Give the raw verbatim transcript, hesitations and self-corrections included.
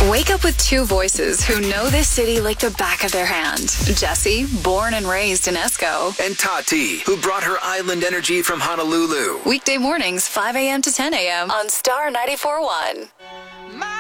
Wake up with two voices who know this city like the back of their hand. Jesse, born and raised in Esco. And Tati, who brought her island energy from Honolulu. Weekday mornings, five a.m. to ten a.m. on Star ninety-four point one.